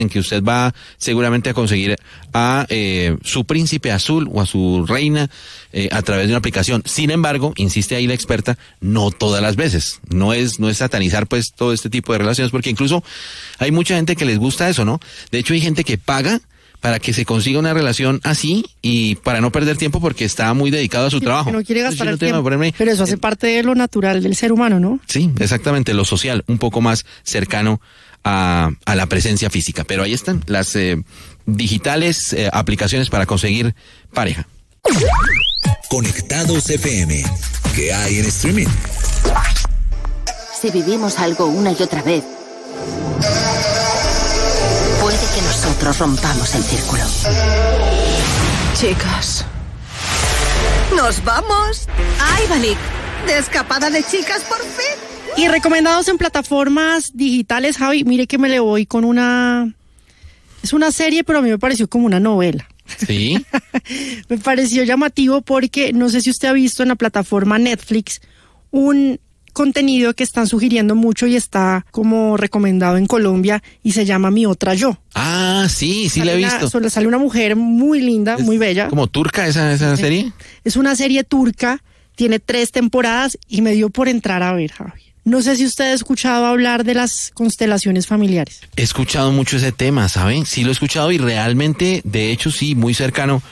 en que usted va seguramente a conseguir a su príncipe azul o a su reina a través de una aplicación. Sin embargo, insiste ahí la experta, no todas las veces. No es satanizar pues todo este tipo de relaciones, porque incluso hay mucha gente que les gusta eso, ¿no? De hecho, hay gente que paga para que se consiga una relación así y para no perder tiempo porque está muy dedicado a su trabajo. Que no quiere gastar el tiempo. Ponerme, pero eso hace parte de lo natural del ser humano, ¿no? Sí, exactamente, lo social, un poco más cercano a la presencia física. Pero ahí están las digitales aplicaciones para conseguir pareja. Conectados FM. ¿Qué hay en streaming? Si vivimos algo una y otra vez, puede que nosotros rompamos el círculo. Chicas, ¿nos vamos? ¡Ay, Balik! ¡De escapada de chicas, por fin! Y recomendados en plataformas digitales, Javi, mire que me le voy con una... Es una serie, pero a mí me pareció como una novela. Sí. Me pareció llamativo porque no sé si usted ha visto en la plataforma Netflix un contenido que están sugiriendo mucho y está como recomendado en Colombia y se llama Mi Otra Yo. Ah, sí, la he visto. Sale una mujer muy linda, muy bella. ¿Como turca esa serie? Es una serie turca, tiene 3 temporadas y me dio por entrar a ver, Javi. No sé si usted ha escuchado hablar de las constelaciones familiares. He escuchado mucho ese tema, ¿saben? Sí lo he escuchado y realmente, de hecho, sí, muy cercano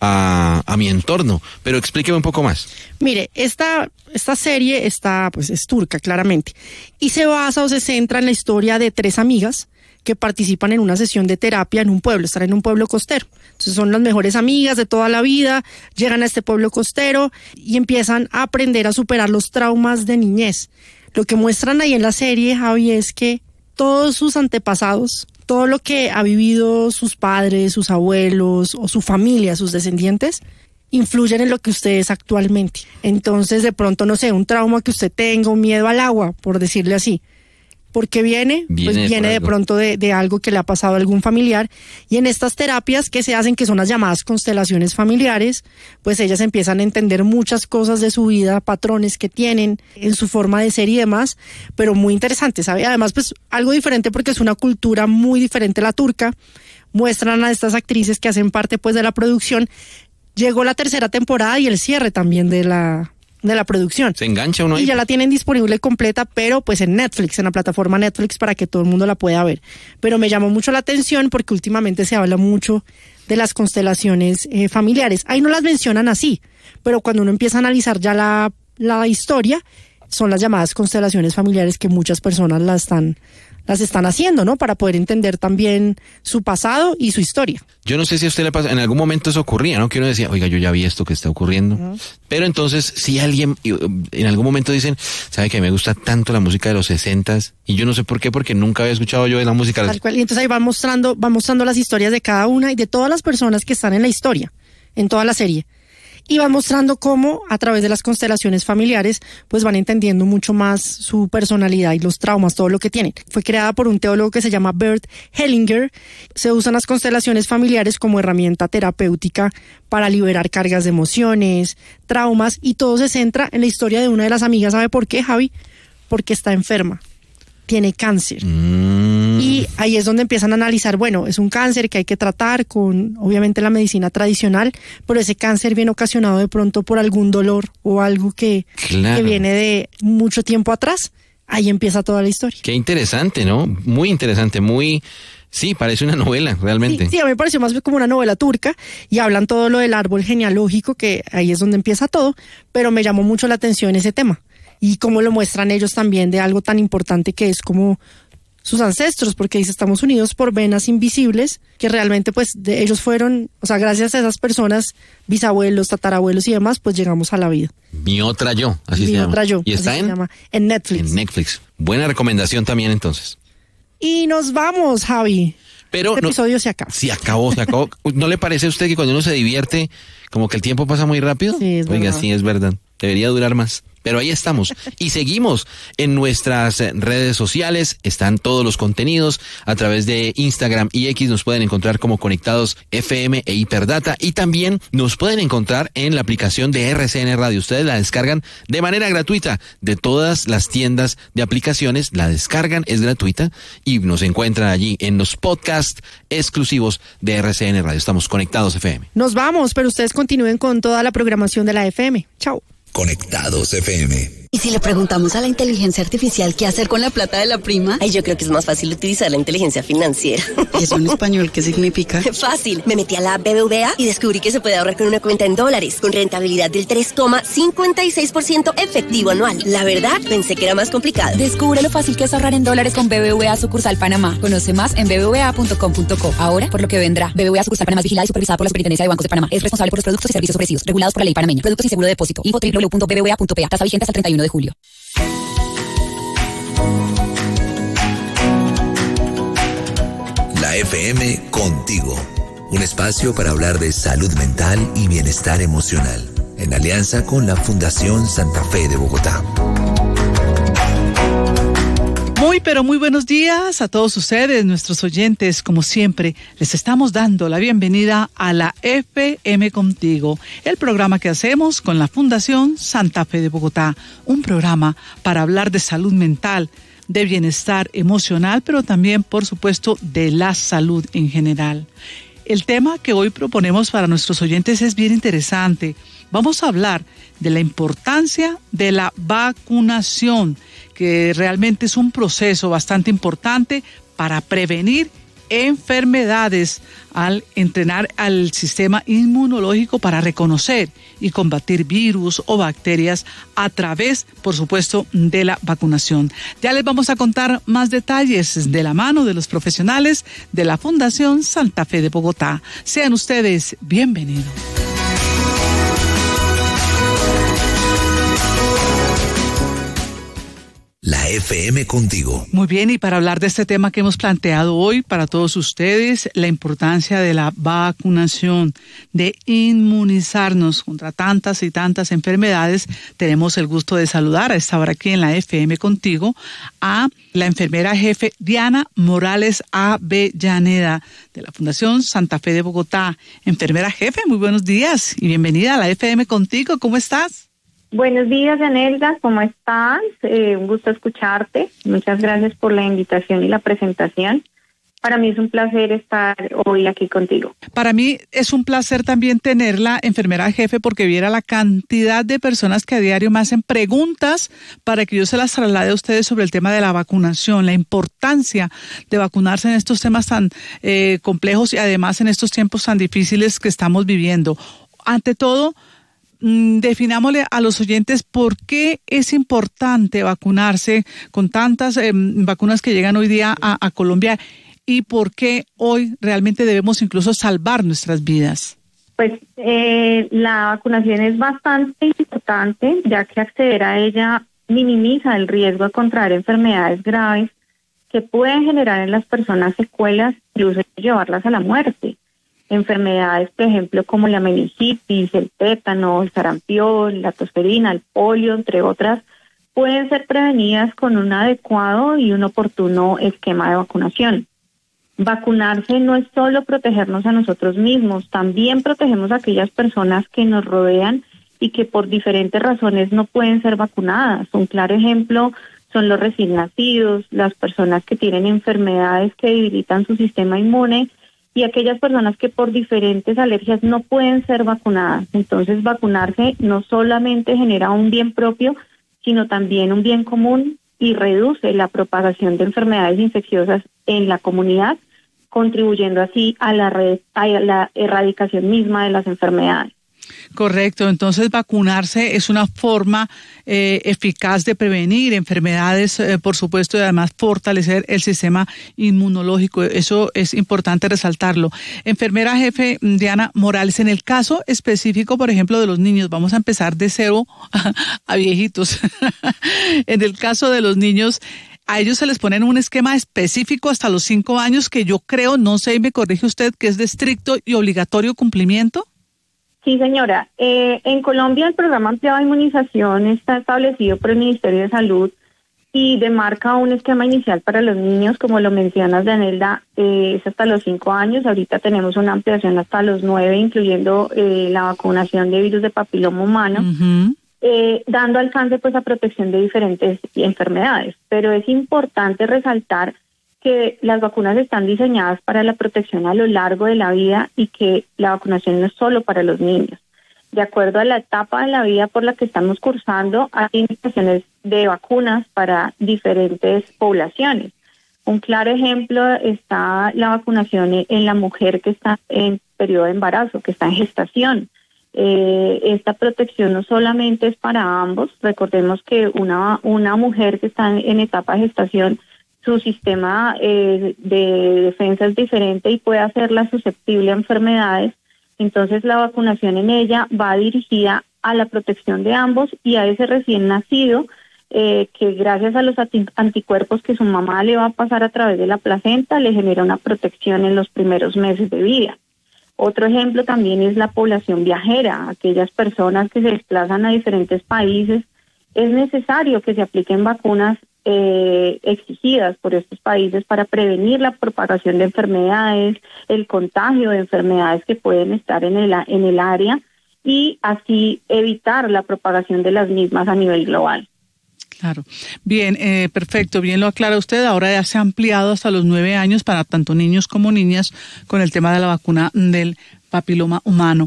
a mi entorno. Pero explíqueme un poco más. Mire, esta serie es turca, claramente. Y se basa o se centra en la historia de 3 amigas que participan en una sesión de terapia en un pueblo, están en un pueblo costero. Entonces son las mejores amigas de toda la vida, llegan a este pueblo costero y empiezan a aprender a superar los traumas de niñez. Lo que muestran ahí en la serie, Javi, es que todos sus antepasados, todo lo que ha vivido sus padres, sus abuelos o su familia, sus descendientes, influyen en lo que usted es actualmente. Entonces, de pronto, no sé, un trauma que usted tenga, un miedo al agua, por decirle así. ¿Por qué viene? Pues viene de pronto de algo que le ha pasado a algún familiar. Y en estas terapias que se hacen, que son las llamadas constelaciones familiares, pues ellas empiezan a entender muchas cosas de su vida, patrones que tienen en su forma de ser y demás, pero muy interesante, ¿sabe? Además, pues algo diferente porque es una cultura muy diferente a la turca. Muestran a estas actrices que hacen parte pues de la producción. Llegó la 3ª temporada y el cierre también de la producción. Se engancha uno ahí. Y ya la tienen disponible completa, pero pues en Netflix, en la plataforma Netflix para que todo el mundo la pueda ver. Pero me llamó mucho la atención porque últimamente se habla mucho de las constelaciones familiares. Ahí no las mencionan así, pero cuando uno empieza a analizar ya la historia, son las llamadas constelaciones familiares que muchas personas las están haciendo, ¿no? Para poder entender también su pasado y su historia. Yo no sé si a usted le pasa, en algún momento eso ocurría, ¿no? Que uno decía, oiga, yo ya vi esto que está ocurriendo. Uh-huh. Pero entonces, si alguien, en algún momento dicen, ¿sabe que me gusta tanto la música de los 60s? Y yo no sé por qué, porque nunca había escuchado yo de la música. Tal cual. Y entonces ahí va mostrando las historias de cada una y de todas las personas que están en la historia, en toda la serie. Y va mostrando cómo a través de las constelaciones familiares pues van entendiendo mucho más su personalidad y los traumas, todo lo que tienen. Fue creada por un teólogo que se llama Bert Hellinger. Se usan las constelaciones familiares como herramienta terapéutica para liberar cargas de emociones, traumas, y todo se centra en la historia de una de las amigas. ¿Sabe por qué, Javi? Porque está enferma. Tiene cáncer. Y ahí es donde empiezan a analizar, bueno, es un cáncer que hay que tratar con, obviamente, la medicina tradicional, pero ese cáncer viene ocasionado de pronto por algún dolor o algo que viene de mucho tiempo atrás. Ahí empieza toda la historia. Qué interesante, ¿no? Muy interesante, muy... Sí, parece una novela, realmente. Sí, a mí me pareció más como una novela turca y hablan todo lo del árbol genealógico, que ahí es donde empieza todo, pero me llamó mucho la atención ese tema. Y cómo lo muestran ellos también de algo tan importante que es como sus ancestros, porque dice, estamos unidos por venas invisibles, que realmente pues de ellos fueron, o sea, gracias a esas personas, bisabuelos, tatarabuelos y demás, pues llegamos a la vida. Mi Otra Yo, así se llama. Mi Otra Yo. ¿Y está en Netflix? En Netflix. Buena recomendación también entonces. Y nos vamos, Javi. Pero este episodio se acaba. Sí, acabó. ¿No le parece a usted que cuando uno se divierte, como que el tiempo pasa muy rápido? Sí, es verdad. Oiga, sí, es verdad. Debería durar más. pero ahí estamos y seguimos en nuestras redes sociales, están todos los contenidos a través de Instagram y X, nos pueden encontrar como Conectados FM e Hiperdata, y también nos pueden encontrar en la aplicación de RCN Radio. Ustedes la descargan de manera gratuita de todas las tiendas de aplicaciones, la descargan, es gratuita y nos encuentran allí en los podcasts exclusivos de RCN Radio. Estamos Conectados FM. Nos vamos, pero ustedes continúen con toda la programación de la FM. Chao. Conectados FM. ¿Y si le preguntamos a la inteligencia artificial qué hacer con la plata de la prima? Ay, yo creo que es más fácil utilizar la inteligencia financiera. ¿Y eso en español qué significa? Fácil. Me metí a la BBVA y descubrí que se puede ahorrar con una cuenta en dólares, con rentabilidad del 3,56% efectivo anual. La verdad, pensé que era más complicado. Descubre lo fácil que es ahorrar en dólares con BBVA Sucursal Panamá. Conoce más en bbva.com.co. Ahora, por lo que vendrá. BBVA Sucursal Panamá es vigilada y supervisada por la Superintendencia de Bancos de Panamá. Es responsable por los productos y servicios ofrecidos, regulados por la ley panameña. Productos y seguro de depósito. Info www.bbva.pa. Tasa vigente hasta el 31 de julio. La FM contigo. Un espacio para hablar de salud mental y bienestar emocional. En alianza con la Fundación Santa Fe de Bogotá. Pero muy buenos días a todos ustedes, nuestros oyentes. Como siempre, les estamos dando la bienvenida a la FM Contigo, el programa que hacemos con la Fundación Santa Fe de Bogotá. Un programa para hablar de salud mental, de bienestar emocional, pero también, por supuesto, de la salud en general. El tema que hoy proponemos para nuestros oyentes es bien interesante. Vamos a hablar de la importancia de la vacunación, que realmente es un proceso bastante importante para prevenir enfermedades, al entrenar al sistema inmunológico para reconocer y combatir virus o bacterias a través, por supuesto, de la vacunación. Ya les vamos a contar más detalles de la mano de los profesionales de la Fundación Santa Fe de Bogotá. Sean ustedes bienvenidos. La FM contigo. Muy bien, y para hablar de este tema que hemos planteado hoy para todos ustedes, la importancia de la vacunación, de inmunizarnos contra tantas y tantas enfermedades, tenemos el gusto de saludar a esta hora aquí en la FM contigo a la enfermera jefe Diana Morales Avellaneda de la Fundación Santa Fe de Bogotá. Enfermera jefe, muy buenos días y bienvenida a la FM contigo. ¿Cómo estás? Buenos días, Yanelda, ¿cómo estás? Un gusto escucharte. Muchas gracias por la invitación y la presentación. Para mí es un placer estar hoy aquí contigo. Para mí es un placer también tenerla, enfermera jefe, porque viera la cantidad de personas que a diario me hacen preguntas para que yo se las traslade a ustedes sobre el tema de la vacunación, la importancia de vacunarse en estos temas tan complejos y además en estos tiempos tan difíciles que estamos viviendo. Ante todo, definámosle a los oyentes por qué es importante vacunarse con tantas vacunas que llegan hoy día a Colombia y por qué hoy realmente debemos incluso salvar nuestras vidas. Pues la vacunación es bastante importante, ya que acceder a ella minimiza el riesgo de contraer enfermedades graves que pueden generar en las personas secuelas, incluso llevarlas a la muerte. Enfermedades, por ejemplo, como la meningitis, el tétano, el sarampión, la tosferina, el polio, entre otras, pueden ser prevenidas con un adecuado y un oportuno esquema de vacunación. Vacunarse no es solo protegernos a nosotros mismos, también protegemos a aquellas personas que nos rodean y que por diferentes razones no pueden ser vacunadas. Un claro ejemplo son los recién nacidos, las personas que tienen enfermedades que debilitan su sistema inmune, y aquellas personas que por diferentes alergias no pueden ser vacunadas. Entonces, vacunarse no solamente genera un bien propio, sino también un bien común y reduce la propagación de enfermedades infecciosas en la comunidad, contribuyendo así a la erradicación misma de las enfermedades. Correcto, entonces vacunarse es una forma eficaz de prevenir enfermedades, por supuesto, y además fortalecer el sistema inmunológico. Eso es importante resaltarlo. Enfermera jefe Diana Morales, en el caso específico, por ejemplo, de los niños, vamos a empezar de cero a viejitos. En el caso de los niños, a ellos se les pone un esquema específico hasta los 5 años que yo creo, no sé y me corrige usted, que es de estricto y obligatorio cumplimiento. Sí, señora. En Colombia el programa ampliado de inmunización está establecido por el Ministerio de Salud y demarca un esquema inicial para los niños, como lo mencionas, Yanelda, es hasta los 5 años. Ahorita tenemos una ampliación hasta los 9, incluyendo la vacunación de virus de papiloma humano, dando alcance pues a protección de diferentes enfermedades. Pero es importante resaltar que las vacunas están diseñadas para la protección a lo largo de la vida y que la vacunación no es solo para los niños. De acuerdo a la etapa de la vida por la que estamos cursando, hay indicaciones de vacunas para diferentes poblaciones. Un claro ejemplo está la vacunación en la mujer que está en periodo de embarazo, que está en gestación. Esta protección no solamente es para ambos. Recordemos que una mujer que está en etapa de gestación, su sistema de defensa es diferente y puede hacerla susceptible a enfermedades. Entonces la vacunación en ella va dirigida a la protección de ambos y a ese recién nacido que gracias a los anticuerpos que su mamá le va a pasar a través de la placenta le genera una protección en los primeros meses de vida. Otro ejemplo también es la población viajera, aquellas personas que se desplazan a diferentes países. Es necesario que se apliquen vacunas exigidas por estos países para prevenir la propagación de enfermedades, el contagio de enfermedades que pueden estar en el área y así evitar la propagación de las mismas a nivel global. Claro. Bien, perfecto. Bien lo aclara usted. Ahora ya se ha ampliado hasta los 9 años para tanto niños como niñas con el tema de la vacuna del papiloma humano.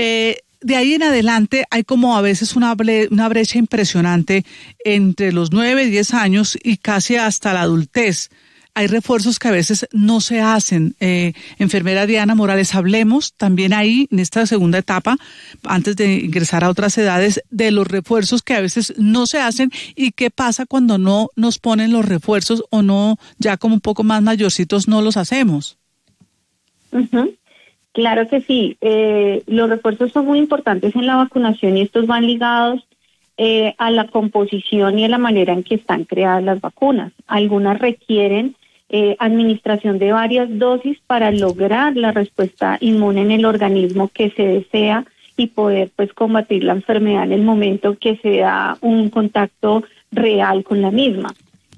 De ahí en adelante hay como a veces una brecha impresionante entre los 9, 10 años y casi hasta la adultez. Hay refuerzos que a veces no se hacen. Enfermera Diana Morales, hablemos también ahí, en esta segunda etapa, antes de ingresar a otras edades, de los refuerzos que a veces no se hacen y qué pasa cuando no nos ponen los refuerzos o no, ya como un poco más mayorcitos, no los hacemos. Uh-huh. Claro que sí. Los refuerzos son muy importantes en la vacunación y estos van ligados a la composición y a la manera en que están creadas las vacunas. Algunas requieren administración de varias dosis para lograr la respuesta inmune en el organismo que se desea y poder pues combatir la enfermedad en el momento que se da un contacto real con la misma.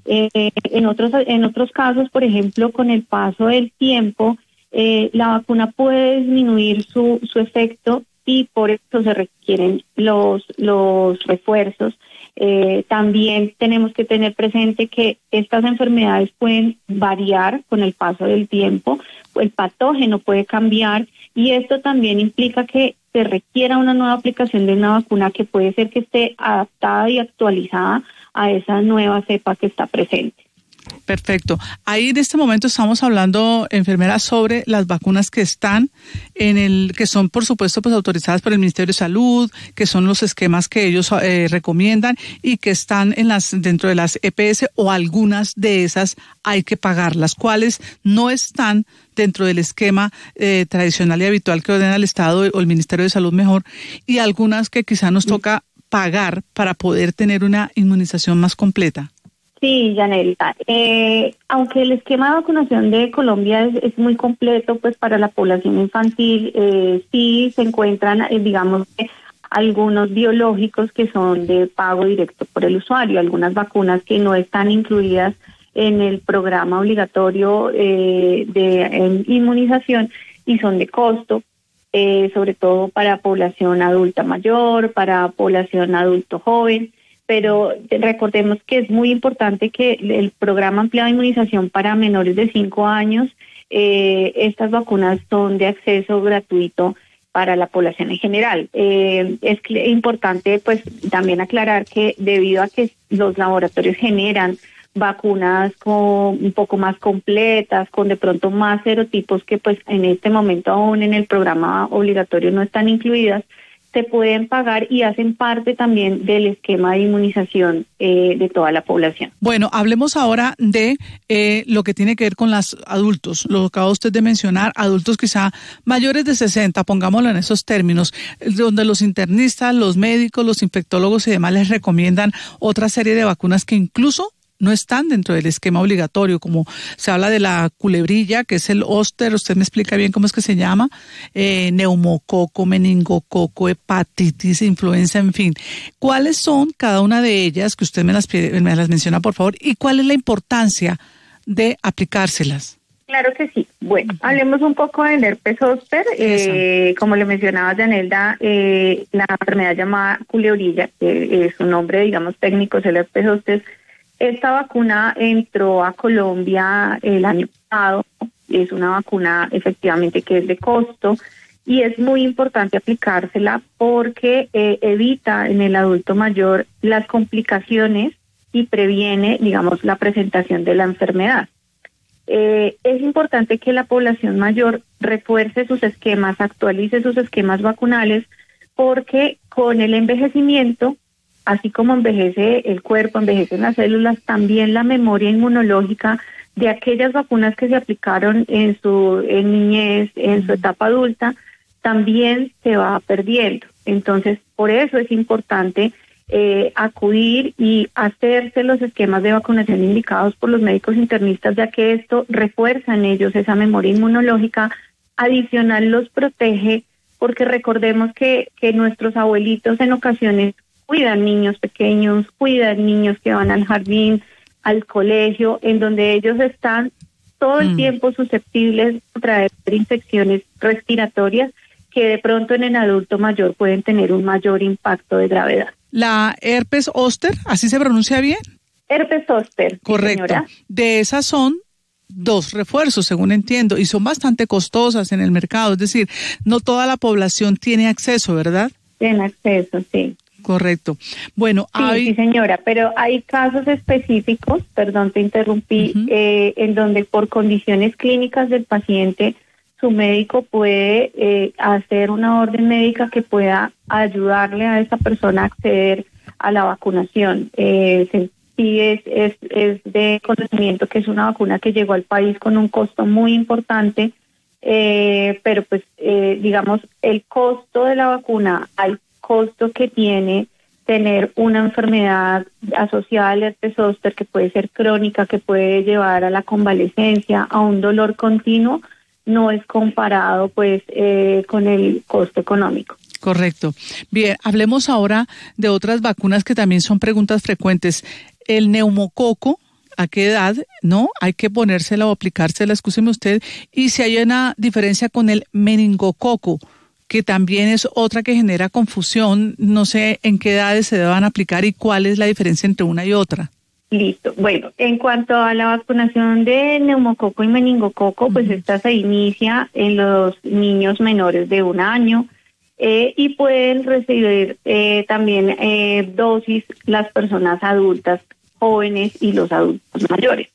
En otros casos, por ejemplo, con el paso del tiempo, la vacuna puede disminuir su efecto y por eso se requieren los refuerzos. También tenemos que tener presente que estas enfermedades pueden variar con el paso del tiempo, el patógeno puede cambiar y esto también implica que se requiera una nueva aplicación de una vacuna que puede ser que esté adaptada y actualizada a esa nueva cepa que está presente. Perfecto. Ahí en este momento estamos hablando, enfermera, sobre las vacunas que están que son por supuesto pues autorizadas por el Ministerio de Salud, que son los esquemas que ellos recomiendan y que están dentro de las EPS o algunas de esas hay que pagarlas, cuáles no están dentro del esquema tradicional y habitual que ordena el Estado o el Ministerio de Salud mejor y algunas que quizá nos toca pagar para poder tener una inmunización más completa. Sí, Yanelita. Aunque el esquema de vacunación de Colombia es muy completo, pues para la población infantil sí se encuentran, digamos, algunos biológicos que son de pago directo por el usuario, algunas vacunas que no están incluidas en el programa obligatorio de inmunización y son de costo, sobre todo para población adulta mayor, para población adulto joven. Pero recordemos que es muy importante que el programa ampliado de inmunización para menores de 5 años, estas vacunas son de acceso gratuito para la población en general. Es importante pues también aclarar que debido a que los laboratorios generan vacunas un poco más completas, con de pronto más serotipos que pues en este momento aún en el programa obligatorio no están incluidas, se pueden pagar y hacen parte también del esquema de inmunización de toda la población. Bueno, hablemos ahora de lo que tiene que ver con los adultos. Lo acaba usted de mencionar, adultos quizá mayores de 60, pongámoslo en esos términos, donde los internistas, los médicos, los infectólogos y demás les recomiendan otra serie de vacunas que incluso no están dentro del esquema obligatorio, como se habla de la culebrilla, que es el óster, usted me explica bien cómo es que se llama, neumococo, meningococo, hepatitis, influenza, en fin. ¿Cuáles son cada una de ellas, que usted me las menciona, por favor, y cuál es la importancia de aplicárselas? Claro que sí. Bueno, hablemos un poco del herpes zóster. Como le mencionaba Yanelda, la enfermedad llamada culebrilla, que su nombre, digamos, técnico es el herpes zóster. Esta vacuna entró a Colombia el año pasado. Es una vacuna efectivamente que es de costo y es muy importante aplicársela porque evita en el adulto mayor las complicaciones y previene, digamos, la presentación de la enfermedad. Es importante que la población mayor refuerce sus esquemas, actualice sus esquemas vacunales, porque con el envejecimiento, así como envejece el cuerpo, envejecen las células, también la memoria inmunológica de aquellas vacunas que se aplicaron en niñez, en su etapa adulta, también se va perdiendo. Entonces, por eso es importante acudir y hacerse los esquemas de vacunación indicados por los médicos internistas, ya que esto refuerza en ellos esa memoria inmunológica, adicional los protege, porque recordemos que nuestros abuelitos en ocasiones cuidan niños pequeños, cuidan niños que van al jardín, al colegio, en donde ellos están todo el tiempo susceptibles a traer infecciones respiratorias que de pronto en el adulto mayor pueden tener un mayor impacto de gravedad. La herpes zóster, ¿así se pronuncia bien? Herpes zóster. Correcto. Señora. De esas son 2 refuerzos, según entiendo, y son bastante costosas en el mercado. Es decir, no toda la población tiene acceso, ¿verdad? Tiene acceso, sí. Correcto. Bueno, sí, señora, pero hay casos específicos, perdón, te interrumpí, en donde por condiciones clínicas del paciente, su médico puede hacer una orden médica que pueda ayudarle a esa persona a acceder a la vacunación. Sí, es de conocimiento que es una vacuna que llegó al país con un costo muy importante, pero pues digamos, el costo de la vacuna al costo que tiene tener una enfermedad asociada al herpes zóster, que puede ser crónica, que puede llevar a la convalecencia, a un dolor continuo, no es comparado pues con el costo económico. Correcto. Bien, hablemos ahora de otras vacunas que también son preguntas frecuentes. El neumococo, ¿a qué edad no hay que ponérsela o aplicársela? Escúcheme usted. Y si hay una diferencia con el meningococo, que también es otra que genera confusión, no sé en qué edades se deban aplicar y cuál es la diferencia entre una y otra. Listo. Bueno, en cuanto a la vacunación de neumococo y meningococo, pues esta se inicia en los niños menores de 1 año y pueden recibir también dosis las personas adultas, jóvenes y los adultos mayores.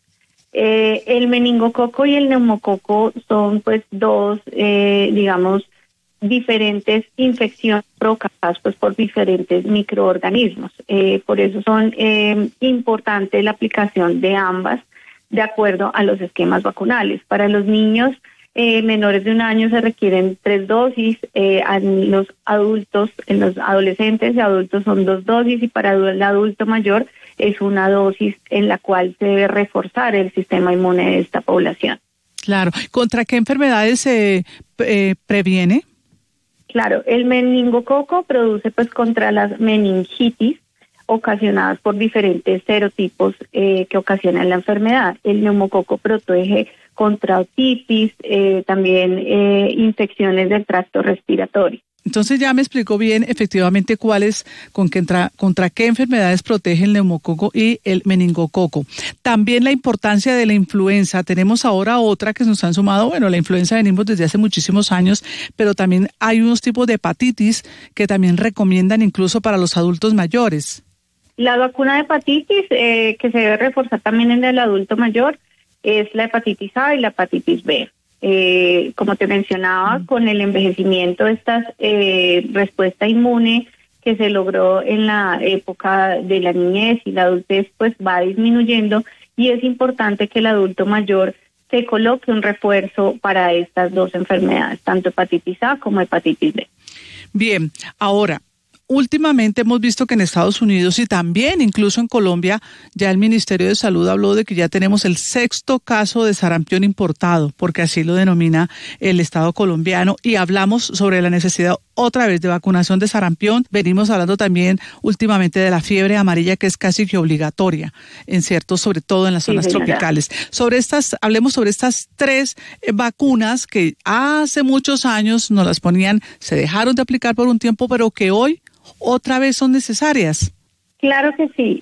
El meningococo y el neumococo son pues 2, digamos, diferentes infecciones provocadas pues por diferentes microorganismos. Por eso son importante la aplicación de ambas de acuerdo a los esquemas vacunales. Para los niños menores de 1 año se requieren 3 dosis, en los adultos, en los adolescentes y adultos son 2 dosis, y para el adulto mayor es 1 dosis en la cual se debe reforzar el sistema inmune de esta población. Claro. ¿Contra qué enfermedades se previene? Claro, el meningococo produce pues contra las meningitis ocasionadas por diferentes serotipos que ocasionan la enfermedad. El neumococo protege contra otitis, también infecciones del tracto respiratorio. Entonces ya me explicó bien efectivamente contra qué enfermedades protege el neumococo y el meningococo. También la importancia de la influenza. Tenemos ahora otra que nos han sumado. Bueno, la influenza venimos desde hace muchísimos años, pero también hay unos tipos de hepatitis que también recomiendan incluso para los adultos mayores. La vacuna de hepatitis que se debe reforzar también en el adulto mayor es la hepatitis A y la hepatitis B. Como te mencionaba, con el envejecimiento de esta respuesta inmune que se logró en la época de la niñez y la adultez, pues va disminuyendo, y es importante que el adulto mayor se coloque un refuerzo para estas 2 enfermedades, tanto hepatitis A como hepatitis B. Bien, ahora, últimamente hemos visto que en Estados Unidos y también incluso en Colombia, ya el Ministerio de Salud habló de que ya tenemos el 6º caso de sarampión importado, porque así lo denomina el Estado colombiano, y hablamos sobre la necesidad otra vez de vacunación de sarampión. Venimos hablando también últimamente de la fiebre amarilla, que es casi que obligatoria en ciertos, sobre todo en las zonas tropicales. Hablemos sobre estas 3 vacunas que hace muchos años nos las ponían, se dejaron de aplicar por un tiempo, pero que hoy otra vez son necesarias. Claro que sí.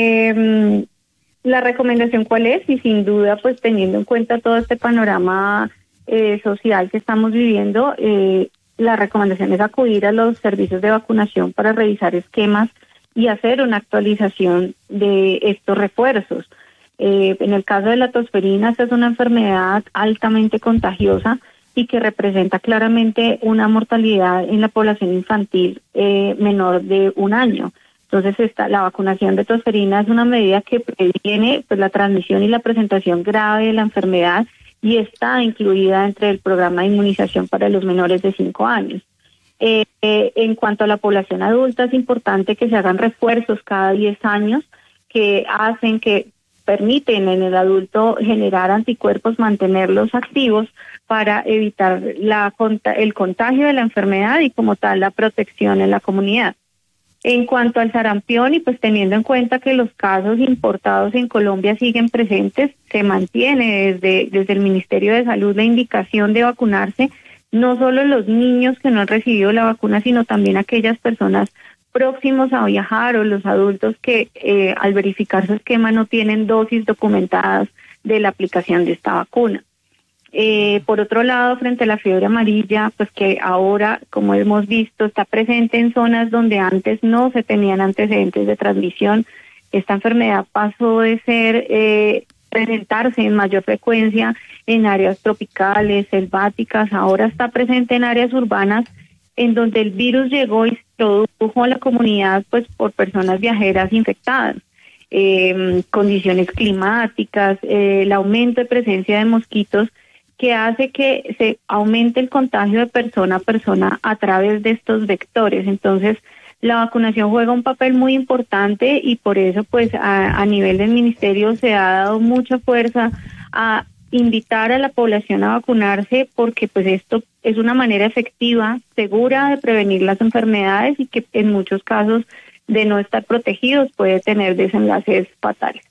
La recomendación, ¿cuál es? Y sin duda, pues teniendo en cuenta todo este panorama social que estamos viviendo, la recomendación es acudir a los servicios de vacunación para revisar esquemas y hacer una actualización de estos refuerzos. En el caso de la tosferina, esta es una enfermedad altamente contagiosa y que representa claramente una mortalidad en la población infantil menor de 1 año. Entonces, la vacunación de tosferina es una medida que previene pues, la transmisión y la presentación grave de la enfermedad y está incluida entre el programa de inmunización para los menores de 5 años. En cuanto a la población adulta, es importante que se hagan refuerzos cada 10 años que permiten en el adulto generar anticuerpos, mantenerlos activos para evitar el contagio de la enfermedad y como tal la protección en la comunidad. En cuanto al sarampión, y pues teniendo en cuenta que los casos importados en Colombia siguen presentes, se mantiene desde el Ministerio de Salud la indicación de vacunarse, no solo los niños que no han recibido la vacuna, sino también aquellas personas próximos a viajar o los adultos que al verificar su esquema no tienen dosis documentadas de la aplicación de esta vacuna. Por otro lado, frente a la fiebre amarilla, pues que ahora, como hemos visto, está presente en zonas donde antes no se tenían antecedentes de transmisión. Esta enfermedad pasó de presentarse en mayor frecuencia en áreas tropicales, selváticas, ahora está presente en áreas urbanas en donde el virus llegó y se introdujo a la comunidad pues por personas viajeras infectadas. Condiciones climáticas, el aumento de presencia de mosquitos que hace que se aumente el contagio de persona a persona a través de estos vectores. Entonces, la vacunación juega un papel muy importante y por eso, pues, a nivel del ministerio se ha dado mucha fuerza a invitar a la población a vacunarse porque, pues, esto es una manera efectiva, segura de prevenir las enfermedades y que en muchos casos de no estar protegidos puede tener desenlaces fatales.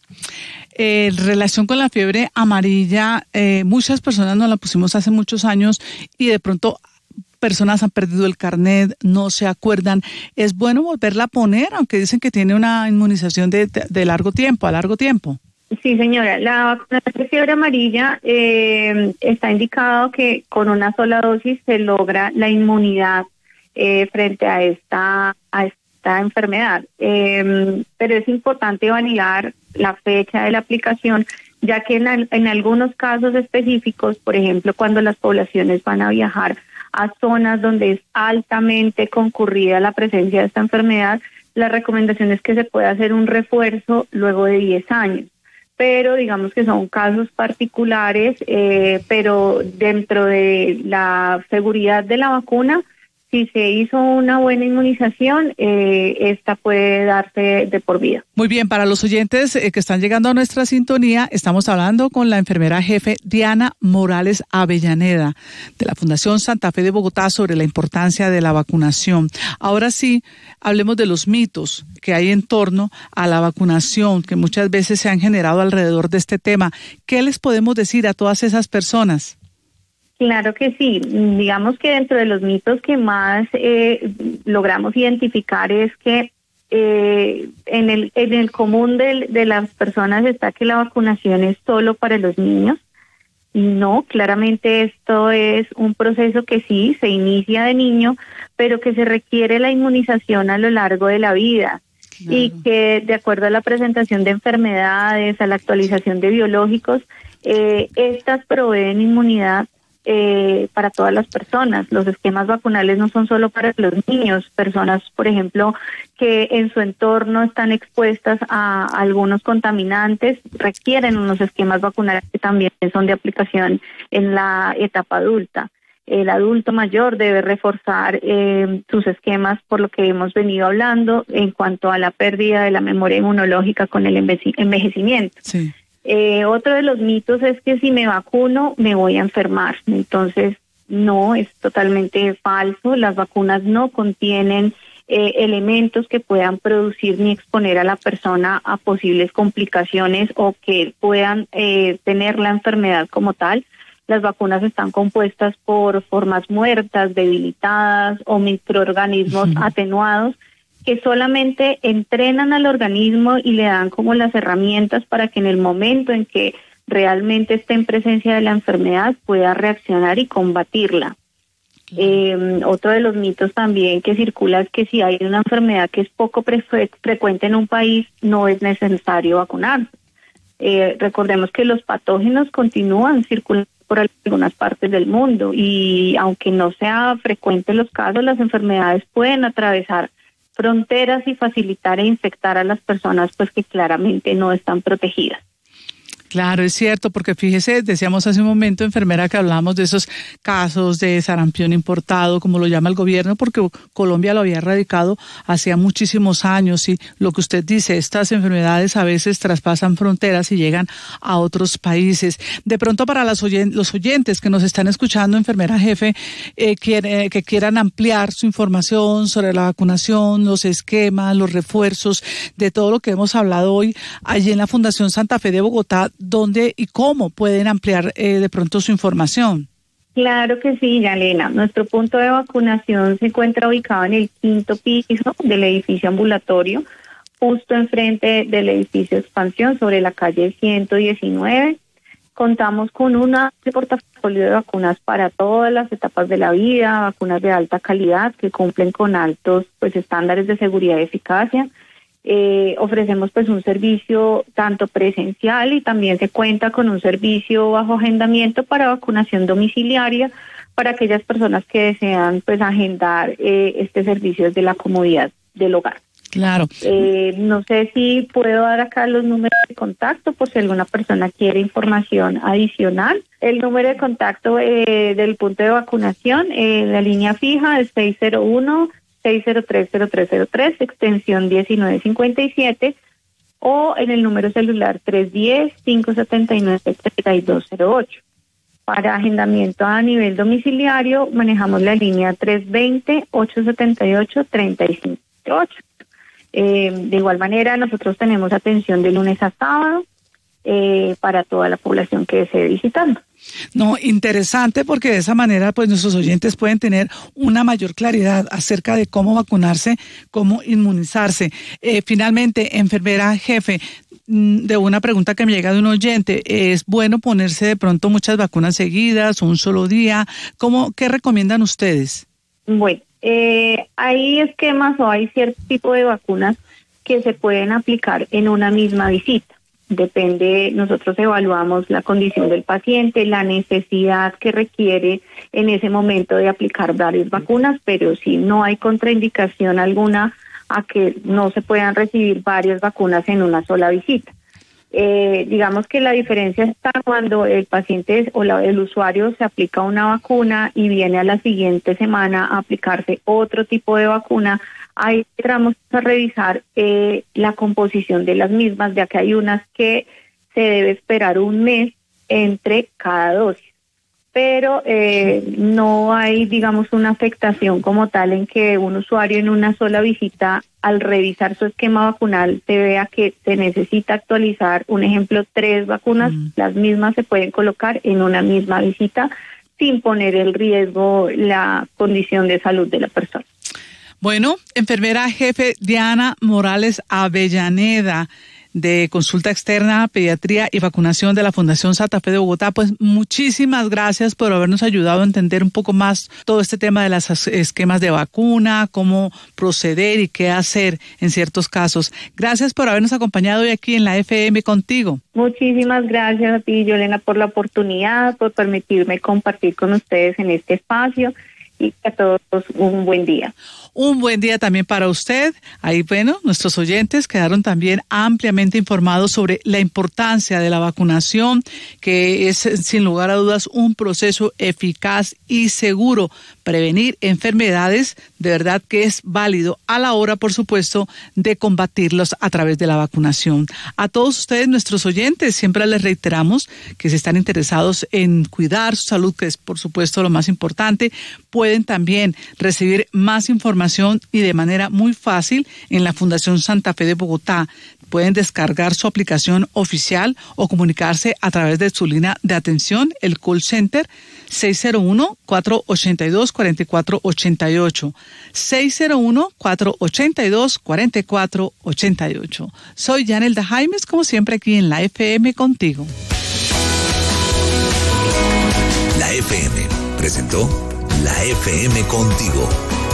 En relación con la fiebre amarilla, muchas personas nos la pusimos hace muchos años y de pronto personas han perdido el carnet, no se acuerdan. ¿Es bueno volverla a poner, aunque dicen que tiene una inmunización de largo tiempo, a largo tiempo? Sí, señora. La vacunación de fiebre amarilla está indicado que con una sola dosis se logra la inmunidad frente a esta enfermedad. Pero es importante validar la fecha de la aplicación, ya que en algunos casos específicos, por ejemplo, cuando las poblaciones van a viajar a zonas donde es altamente concurrida la presencia de esta enfermedad, la recomendación es que se pueda hacer un refuerzo luego de 10 años. Pero digamos que son casos particulares, pero dentro de la seguridad de la vacuna, si se hizo una buena inmunización, esta puede darse de por vida. Muy bien, para los oyentes que están llegando a nuestra sintonía, estamos hablando con la enfermera jefe Diana Morales Avellaneda, de la Fundación Santa Fe de Bogotá, sobre la importancia de la vacunación. Ahora sí, hablemos de los mitos que hay en torno a la vacunación, que muchas veces se han generado alrededor de este tema. ¿Qué les podemos decir a todas esas personas? Claro que sí. Digamos que dentro de los mitos que más logramos identificar es que en el común de las personas está que la vacunación es solo para los niños. No, claramente esto es un proceso que sí se inicia de niño, pero que se requiere la inmunización a lo largo de la vida. Claro. Y que de acuerdo a la presentación de enfermedades, a la actualización de biológicos, estas proveen inmunidad para todas las personas. Los esquemas vacunales no son solo para los niños, personas, por ejemplo, que en su entorno están expuestas a algunos contaminantes, requieren unos esquemas vacunales que también son de aplicación en la etapa adulta. El adulto mayor debe reforzar sus esquemas, por lo que hemos venido hablando, en cuanto a la pérdida de la memoria inmunológica con el envejecimiento. Sí. Otro de los mitos es que si me vacuno me voy a enfermar. Entonces, no, es totalmente falso. Las vacunas no contienen elementos que puedan producir ni exponer a la persona a posibles complicaciones o que puedan tener la enfermedad como tal. Las vacunas están compuestas por formas muertas, debilitadas o microorganismos atenuados que solamente entrenan al organismo y le dan como las herramientas para que en el momento en que realmente esté en presencia de la enfermedad pueda reaccionar y combatirla. Otro de los mitos también que circula es que si hay una enfermedad que es poco frecuente en un país, no es necesario vacunarse. Recordemos que los patógenos continúan circulando por algunas partes del mundo y aunque no sea frecuente los casos, las enfermedades pueden atravesar fronteras y facilitar e infectar a las personas pues que claramente no están protegidas. Claro, es cierto, porque fíjese, decíamos hace un momento, enfermera, que hablábamos de esos casos de sarampión importado, como lo llama el gobierno, porque Colombia lo había erradicado hacía muchísimos años y lo que usted dice, estas enfermedades a veces traspasan fronteras y llegan a otros países. De pronto para los oyentes que nos están escuchando, enfermera jefe, que quieran ampliar su información sobre la vacunación, los esquemas, los refuerzos, de todo lo que hemos hablado hoy, allí en la Fundación Santa Fe de Bogotá, ¿dónde y cómo pueden ampliar de pronto su información? Claro que sí, Yalena. Nuestro punto de vacunación se encuentra ubicado en el 5º piso del edificio ambulatorio, justo enfrente del edificio Expansión, sobre la calle 119. Contamos con un amplio portafolio de vacunas para todas las etapas de la vida, vacunas de alta calidad que cumplen con altos estándares de seguridad y eficacia. Ofrecemos un servicio tanto presencial y también se cuenta con un servicio bajo agendamiento para vacunación domiciliaria para aquellas personas que desean agendar este servicio desde la comodidad del hogar. Claro. No sé si puedo dar acá los números de contacto por si alguna persona quiere información adicional. El número de contacto del punto de vacunación, la línea fija es 601-603-0303, extensión 1957, o en el número celular 310-579-3208. Para agendamiento a nivel domiciliario, manejamos la línea 320-878-3508. De igual manera, nosotros tenemos atención de lunes a sábado para toda la población que desee visitarnos. No, interesante, porque de esa manera nuestros oyentes pueden tener una mayor claridad acerca de cómo vacunarse, cómo inmunizarse. Finalmente, enfermera jefe, de una pregunta que me llega de un oyente, ¿es bueno ponerse de pronto muchas vacunas seguidas o un solo día? ¿Qué recomiendan ustedes? Bueno, hay esquemas o hay cierto tipo de vacunas que se pueden aplicar en una misma visita. Depende, nosotros evaluamos la condición del paciente, la necesidad que requiere en ese momento de aplicar varias vacunas, pero si no hay contraindicación alguna a que no se puedan recibir varias vacunas en una sola visita. Digamos que la diferencia está cuando el paciente o el usuario se aplica una vacuna y viene a la siguiente semana a aplicarse otro tipo de vacuna. Ahí entramos a revisar la composición de las mismas, ya que hay unas que se debe esperar un mes entre cada dosis. Pero no hay, una afectación como tal en que un usuario en una sola visita, al revisar su esquema vacunal, se vea que se necesita actualizar, un ejemplo, 3 vacunas, las mismas se pueden colocar en una misma visita sin poner en riesgo la condición de salud de la persona. Bueno, enfermera jefe Diana Morales Avellaneda, de Consulta Externa, Pediatría y Vacunación de la Fundación Santa Fe de Bogotá, muchísimas gracias por habernos ayudado a entender un poco más todo este tema de los esquemas de vacuna, cómo proceder y qué hacer en ciertos casos. Gracias por habernos acompañado hoy aquí en la FM contigo. Muchísimas gracias a ti, Yolena, por la oportunidad, por permitirme compartir con ustedes en este espacio, y a todos un buen día. Un buen día también para usted. Ahí, bueno, nuestros oyentes quedaron también ampliamente informados sobre la importancia de la vacunación, que es sin lugar a dudas un proceso eficaz y seguro. Prevenir enfermedades, de verdad que es válido a la hora, por supuesto, de combatirlos a través de la vacunación. A todos ustedes, nuestros oyentes, siempre les reiteramos que si están interesados en cuidar su salud, que es por supuesto lo más importante, pueden también recibir más información y de manera muy fácil en la Fundación Santa Fe de Bogotá. Pueden descargar su aplicación oficial o comunicarse a través de su línea de atención, el call center 601-482-4488. 601-482-4488. Soy Yanelda Jaimes, como siempre aquí en la FM contigo. La FM presentó La FM contigo.